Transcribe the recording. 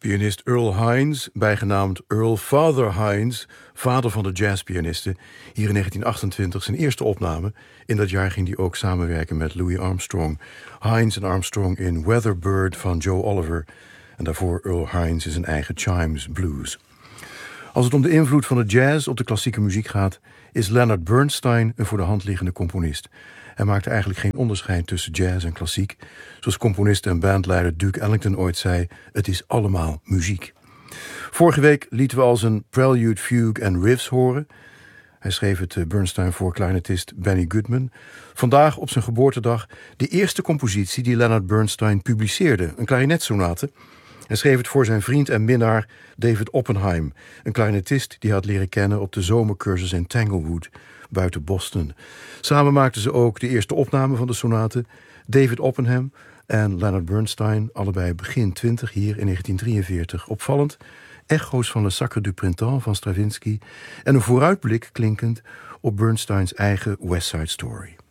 Pianist Earl Hines, bijgenaamd Earl Father Hines, vader van de jazzpianisten, hier in 1928 zijn eerste opname. In dat jaar ging hij ook samenwerken met Louis Armstrong. Hines en Armstrong in Weatherbird van Joe Oliver. En daarvoor Earl Hines in zijn eigen Chimes Blues. Als het om de invloed van de jazz op de klassieke muziek gaat, is Leonard Bernstein een voor de hand liggende componist. Hij maakte eigenlijk geen onderscheid tussen jazz en klassiek. Zoals componist en bandleider Duke Ellington ooit zei, het is allemaal muziek. Vorige week lieten we al zijn Prelude, Fugue en Riffs horen. Hij schreef het Bernstein voor clarinetist Benny Goodman. Vandaag op zijn geboortedag de eerste compositie die Leonard Bernstein publiceerde, een klarinetsonate. Hij schreef het voor zijn vriend en minnaar David Oppenheim, een clarinetist die hij had leren kennen op de zomercursus in Tanglewood, buiten Boston. Samen maakten ze ook de eerste opname van de sonate. David Oppenheim en Leonard Bernstein, allebei begin 20 hier in 1943. Opvallend, echo's van Le Sacre du Printemps van Stravinsky en een vooruitblik klinkend op Bernsteins eigen West Side Story.